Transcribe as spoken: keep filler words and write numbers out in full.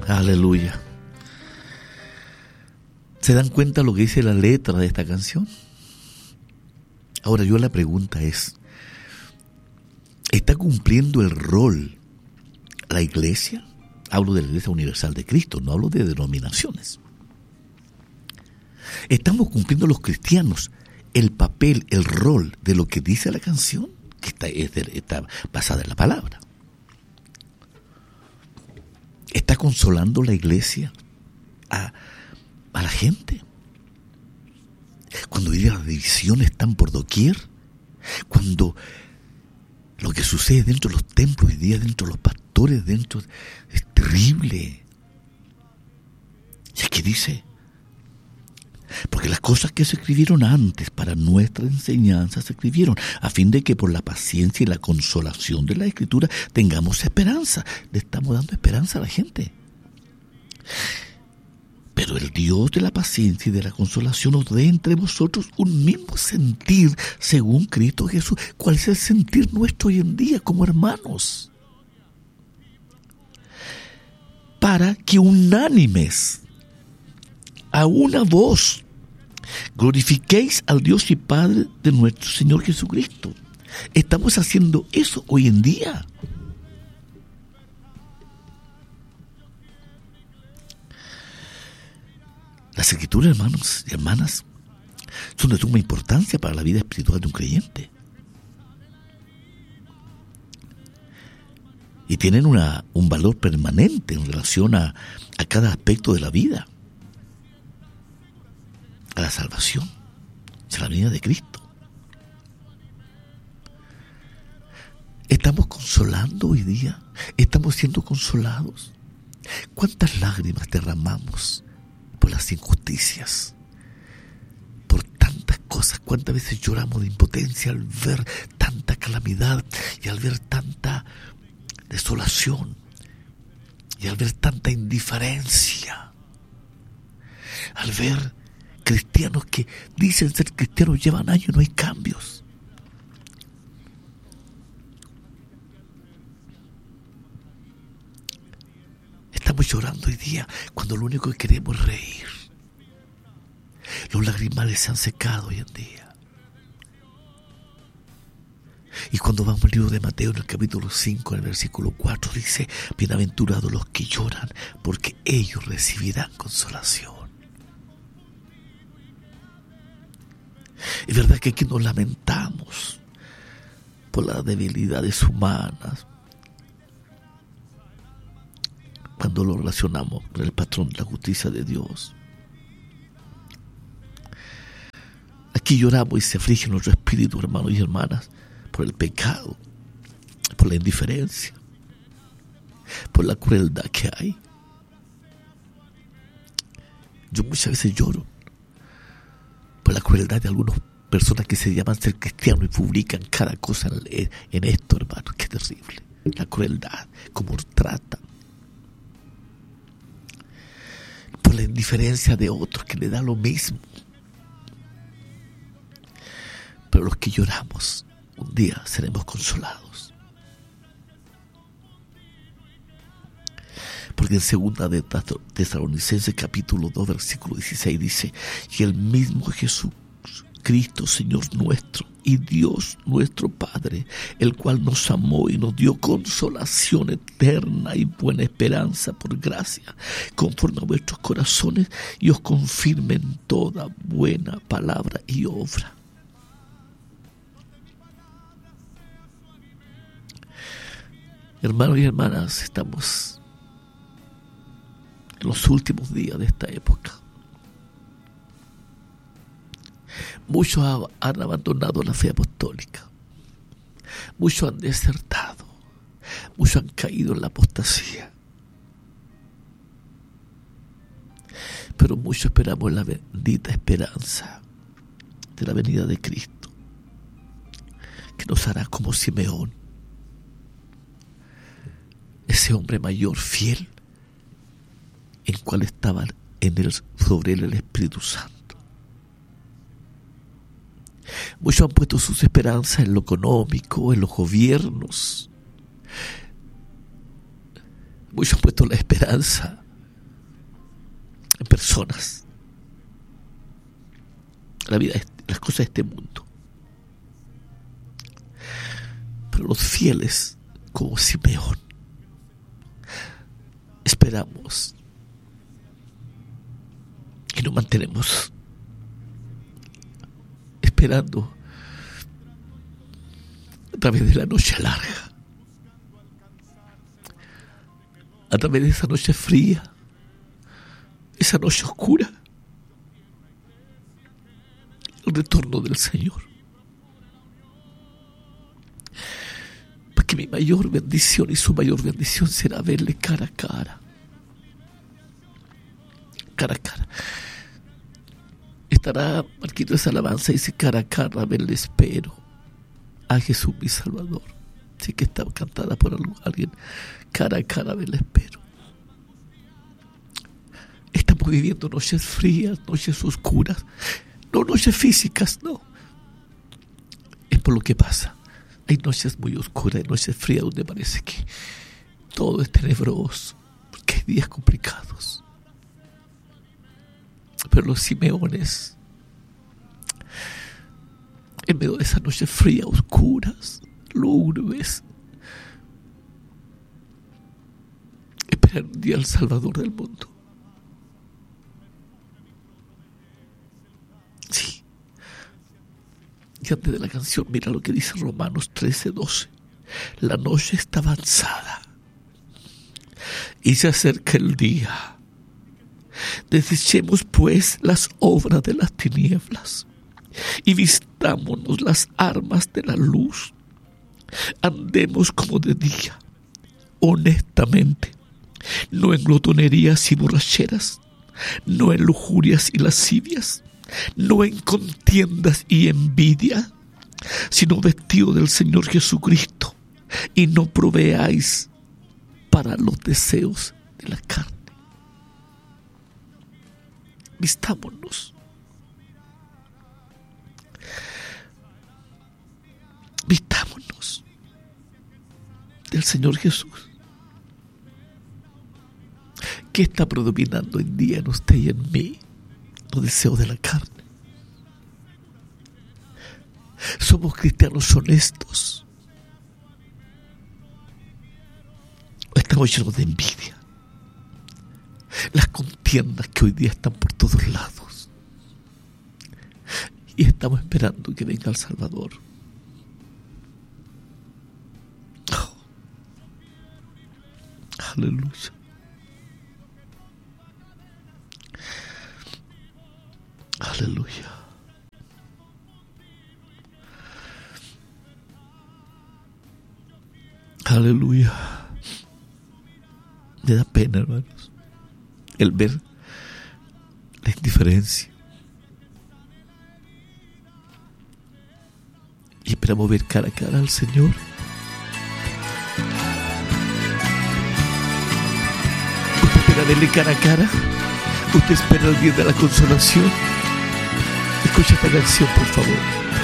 Aleluya. ¿Se dan cuenta lo que dice la letra de esta canción? Ahora yo la pregunta es, ¿está cumpliendo el rol la iglesia? Hablo de la Iglesia Universal de Cristo, no hablo de denominaciones. ¿Estamos cumpliendo los cristianos el papel, el rol de lo que dice la canción? Que está, está basada en la palabra. ¿Está consolando la iglesia a, a la gente? Cuando hoy día las divisiones están por doquier, cuando lo que sucede dentro de los templos hoy día, dentro de los pastores, dentro, es terrible. Y aquí dice, porque las cosas que se escribieron antes para nuestra enseñanza se escribieron a fin de que por la paciencia y la consolación de la Escritura tengamos esperanza. Le estamos dando esperanza a la gente. Pero el Dios de la paciencia y de la consolación nos dé entre vosotros un mismo sentir según Cristo Jesús. ¿Cuál es el sentir nuestro hoy en día como hermanos? Para que unánimes, a una voz, glorifiquéis al Dios y Padre de nuestro Señor Jesucristo. Estamos haciendo eso hoy en día. Las Escrituras, hermanos y hermanas, son de suma importancia para la vida espiritual de un creyente. Y tienen una, un valor permanente en relación a, a cada aspecto de la vida. A la salvación, a la venida de Cristo. ¿Estamos consolando hoy día? ¿Estamos siendo consolados? ¿Cuántas lágrimas derramamos por las injusticias? Por tantas cosas. ¿Cuántas veces lloramos de impotencia al ver tanta calamidad y al ver tanta desolación y al ver tanta indiferencia? Al ver cristianos que dicen ser cristianos, llevan años y no hay cambios. Estamos llorando hoy día cuando lo único que queremos es reír. Los lagrimales se han secado hoy en día. Y cuando vamos al libro de Mateo, en el capítulo cinco, en el versículo cuatro, dice: bienaventurados los que lloran, porque ellos recibirán consolación. Es verdad que aquí nos lamentamos por las debilidades humanas cuando lo relacionamos con el patrón de la justicia de Dios. Aquí lloramos y se aflige nuestro espíritu, hermanos y hermanas, por el pecado, por la indiferencia, por la crueldad que hay. Yo muchas veces lloro por la crueldad de algunas personas que se llaman ser cristianos y publican cada cosa en, en esto, hermano. Qué terrible. La crueldad, cómo tratan. Por la indiferencia de otros que le da lo mismo. Pero los que lloramos, un día seremos consolados. Porque en segunda de Tesalonicenses capítulo dos versículo dieciséis dice: y el mismo Jesús Cristo Señor nuestro y Dios nuestro Padre, el cual nos amó y nos dio consolación eterna y buena esperanza por gracia, conforme a vuestros corazones, y os confirme en toda buena palabra y obra. Hermanos y hermanas, estamos en los últimos días de esta época. Muchos han abandonado la fe apostólica. Muchos han desertado. Muchos han caído en la apostasía. Pero muchos esperamos la bendita esperanza de la venida de Cristo, que nos hará como Simeón, ese hombre mayor fiel, en cual estaba en él, sobre él el Espíritu Santo. Muchos han puesto sus esperanzas en lo económico, en los gobiernos. Muchos han puesto la esperanza en personas, la vida, las cosas de este mundo. Pero los fieles, como Simeón, esperamos y nos mantenemos esperando a través de la noche larga, a través de esa noche fría, esa noche oscura, el retorno del Señor. Porque mi mayor bendición y su mayor bendición será verle cara a cara. Cara a cara. Estará Marquito esa alabanza y dice: cara a cara verle espero a Jesús mi Salvador. Sí que está cantada por alguien. Cara a cara verle espero. Estamos viviendo noches frías, noches oscuras. No noches físicas, no. Es por lo que pasa. Hay noches muy oscuras, hay noches frías donde parece que todo es tenebroso, porque hay días complicados. Pero los Simeones, en medio de esas noches frías, oscuras, lúgubres, esperan un día al Salvador del mundo. Sí. Y antes de la canción, mira lo que dice Romanos trece, doce. La noche está avanzada y se acerca el día. Desechemos pues las obras de las tinieblas y vistámonos las armas de la luz. Andemos como de día, honestamente, no en glotonerías y borracheras, no en lujurias y lascivias, no en contiendas y envidia, sino vestido del Señor Jesucristo, y no proveáis para los deseos de la carne. Vistámonos. Vistámonos del Señor Jesús. ¿Qué está predominando hoy en día en usted y en mí? Los deseos de la carne. Somos cristianos honestos. ¿O estamos llenos de envidia? Las contiendas que hoy día están por todos lados. Y estamos esperando que venga el Salvador. Oh. Aleluya. Aleluya. Aleluya. Me da pena, hermanos, el ver la indiferencia. Y esperamos ver cara a cara al Señor. ¿Usted espera verle cara a cara? ¿Usted espera el día de la consolación? Escucha esta canción, por favor.